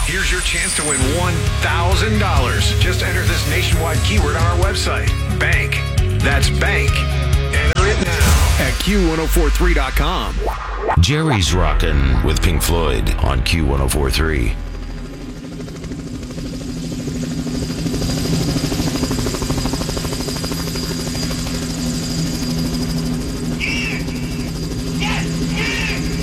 Here's your chance to win $1,000. Just enter this nationwide keyword on our website. Bank. That's bank. Enter it now at Q1043.com. Jerry's rockin' with Pink Floyd on Q1043.